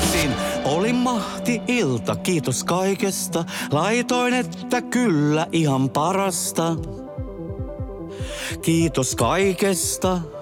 totesin, oli mahti ilta, kiitos kaikesta. Laitoin, että kyllä ihan parasta. Kiitos kaikesta.